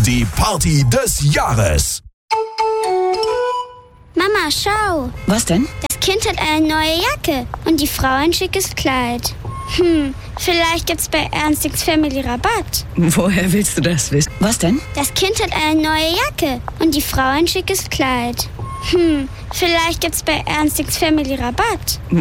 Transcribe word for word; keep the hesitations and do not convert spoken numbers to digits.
Die Party des Jahres. Mama, schau. Was denn? Das Kind hat eine neue Jacke und die Frau ein schickes Kleid. Hm, vielleicht gibt's bei Ernstings Family Rabatt. Woher willst du das wissen? Was denn? Das Kind hat eine neue Jacke und die Frau ein schickes Kleid. Hm, vielleicht gibt's bei Ernstings Family Rabatt.